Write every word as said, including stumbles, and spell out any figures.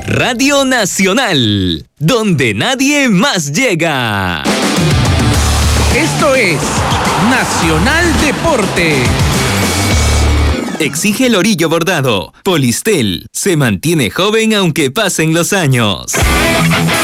Radio Nacional, donde nadie más llega. Esto es Nacional Deporte. Exige el orillo bordado. Polistel se mantiene joven aunque pasen los años.